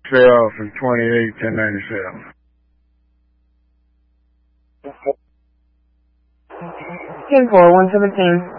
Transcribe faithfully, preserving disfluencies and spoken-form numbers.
sale from twenty-eight ten ninety-seven. ten four one seventeen.